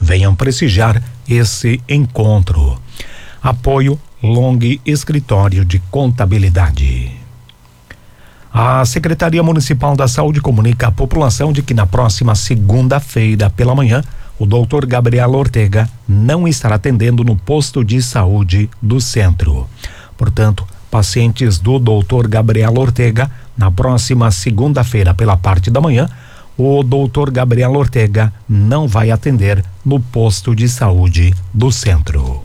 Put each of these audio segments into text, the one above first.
Venham prestigiar esse encontro. Apoio Long Escritório de Contabilidade. A Secretaria Municipal da Saúde comunica à população de que na próxima segunda-feira pela manhã, o Dr. Gabriel Ortega não estará atendendo no posto de saúde do centro. Portanto, pacientes do Dr. Gabriel Ortega, na próxima segunda-feira pela parte da manhã, o Dr. Gabriel Ortega não vai atender no posto de saúde do centro.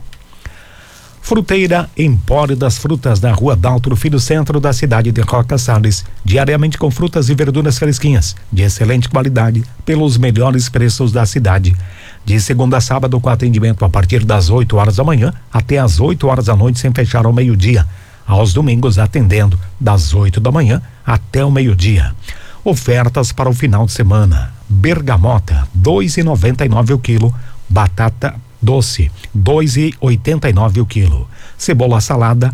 Fruteira Empório das Frutas da Rua Daltro Filho, centro da cidade de Roca Salles, diariamente com frutas e verduras fresquinhas, de excelente qualidade, pelos melhores preços da cidade. De segunda a sábado, com atendimento a partir das 8 horas da manhã até as 8 horas da noite, sem fechar ao meio-dia. Aos domingos, atendendo das 8 da manhã até o meio-dia. Ofertas para o final de semana: bergamota, R$2,99 o quilo; batata doce, R$2,89 o quilo; cebola salada,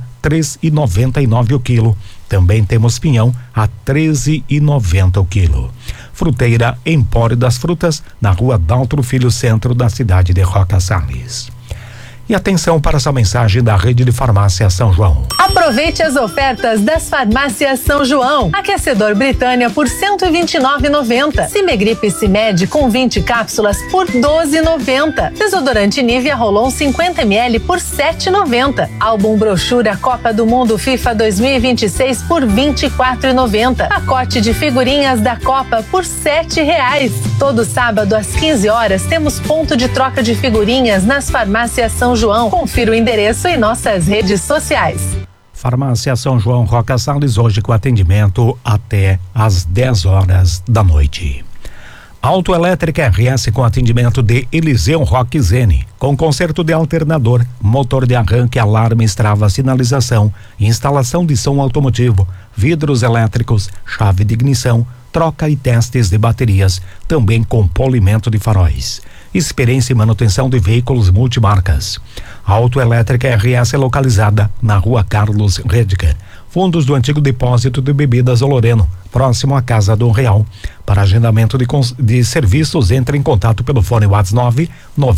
R$3,99 o quilo. Também temos pinhão a R$13,90 o quilo. Fruteira Empório das Frutas, na Rua Daltro Filho, centro da cidade de Roca Salles. E atenção para essa mensagem da Rede de Farmácia São João. Aproveite as ofertas das farmácias São João. Aquecedor Britânia por R$129,90. Cimegripe Cimed com 20 cápsulas por R$12,90. Desodorante Nivea Rolon 50 ml por R$7,90. Álbum brochura Copa do Mundo FIFA 2026 por R$24,90. Pacote de figurinhas da Copa por R$7. Todo sábado às 15 horas temos ponto de troca de figurinhas nas farmácias São João. Confira o endereço em nossas redes sociais. Farmácia São João Roca Salles, hoje com atendimento até às 10 horas da noite. Autoelétrica RS com atendimento de Eliseu Roque Zene, com conserto de alternador, motor de arranque, alarme, trava, sinalização, instalação de som automotivo, vidros elétricos, chave de ignição, troca e testes de baterias, também com polimento de faróis. Experiência e manutenção de veículos multimarcas. A Autoelétrica RS é localizada na Rua Carlos Redker, fundos do antigo depósito de bebidas Oloreno, próximo à Casa do Real. Para agendamento de serviços, entre em contato pelo fone WhatsApp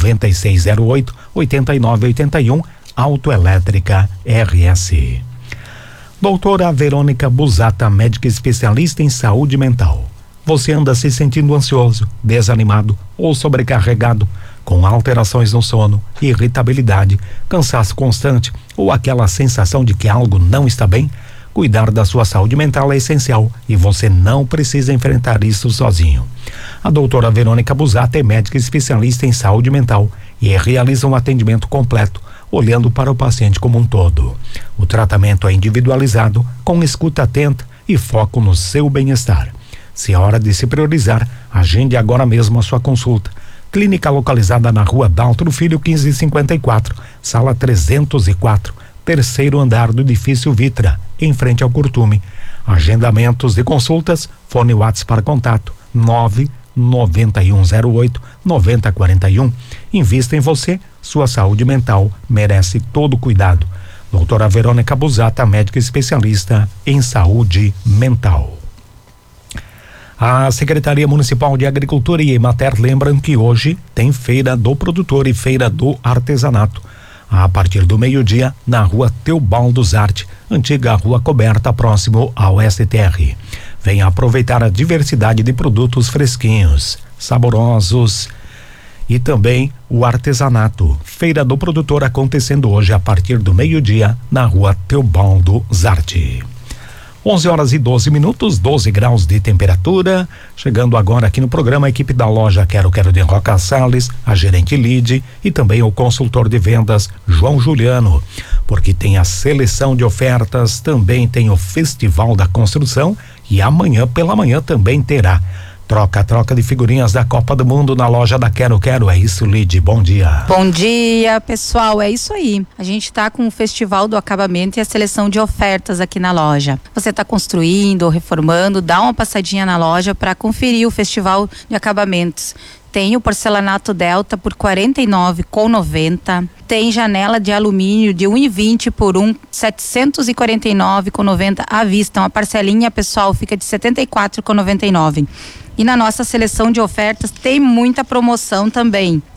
9608-8981, Autoelétrica RS. Doutora Verônica Busata, médica especialista em saúde mental. Você anda se sentindo ansioso, desanimado ou sobrecarregado, com alterações no sono, irritabilidade, cansaço constante ou aquela sensação de que algo não está bem? Cuidar da sua saúde mental é essencial e você não precisa enfrentar isso sozinho. A doutora Verônica Busata é médica especialista em saúde mental e realiza um atendimento completo, olhando para o paciente como um todo. O tratamento é individualizado, com escuta atenta e foco no seu bem-estar. Se é hora de se priorizar, agende agora mesmo a sua consulta. Clínica localizada na Rua Daltro Filho 1554, sala 304, terceiro andar do edifício Vitra, em frente ao Curtume. Agendamentos de consultas, fone WhatsApp para contato 99108-9041. Invista em você, sua saúde mental merece todo cuidado. Doutora Verônica Busata, médica especialista em saúde mental. A Secretaria Municipal de Agricultura e Emater lembram que hoje tem Feira do Produtor e Feira do Artesanato, a partir do meio-dia, na Rua Teobaldo Zarte, antiga Rua Coberta, próximo ao STR. Venha aproveitar a diversidade de produtos fresquinhos, saborosos e também o artesanato. Feira do Produtor acontecendo hoje a partir do meio-dia, na Rua Teobaldo Zarte. 11h12, 12 graus de temperatura. Chegando agora aqui no programa a equipe da loja Quero de Roca Salles, a gerente Lide e também o consultor de vendas João Juliano, porque tem a seleção de ofertas, também tem o Festival da Construção e amanhã pela manhã também terá troca de figurinhas da Copa do Mundo na loja da Quero. É isso, Lide, bom dia. Bom dia, pessoal, é isso aí. A gente tá com o Festival do Acabamento e a seleção de ofertas aqui na loja. Você tá construindo ou reformando, dá uma passadinha na loja para conferir o Festival de Acabamentos. Tem o porcelanato Delta por R$49,90. Tem janela de alumínio de 1,20 por R$749,90 à vista. Uma parcelinha, pessoal, fica de R$74,99. E na nossa seleção de ofertas tem muita promoção também.